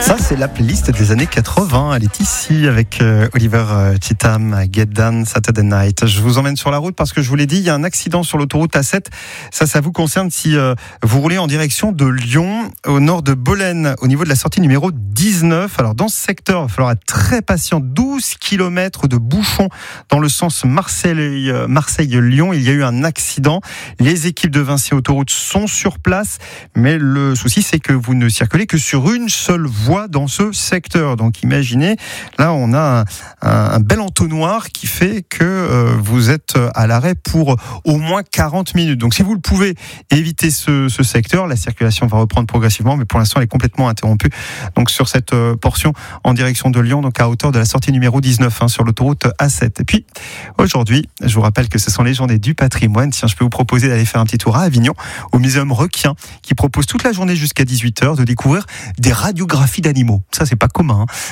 Ça, c'est la playlist des années 80. Elle est ici avec Oliver Cheetham, Get Down Saturday Night. Je vous emmène sur la route parce que je vous l'ai dit, il y a un accident sur l'autoroute A7. Ça vous concerne si vous roulez en direction de Lyon, au nord de Bolène, au niveau de la sortie numéro 19. Alors, dans ce secteur, il va falloir être très patient. 12 km de bouchons dans le sens Marseille-Lyon. Il y a eu un accident. Les équipes de Vinci Autoroute sont sur place, mais le souci, c'est que vous ne circulez que sur une seule voie dans ce secteur. Donc imaginez, là on a un bel entonnoir qui fait que vous êtes à l'arrêt pour au moins 40 minutes. Donc si vous le pouvez, évitez ce secteur. La circulation va reprendre progressivement, mais pour l'instant elle est complètement interrompue. Donc sur cette portion en direction de Lyon, donc à hauteur de la sortie numéro 19 sur l'autoroute A7. Et puis aujourd'hui, je vous rappelle que ce sont les journées du patrimoine. Tiens, je peux vous proposer d'aller faire un petit tour à Avignon, au Muséum Requien, qui propose toute la journée jusqu'à 18h de découvrir des radiographies d'animaux. Ça, c'est pas commun.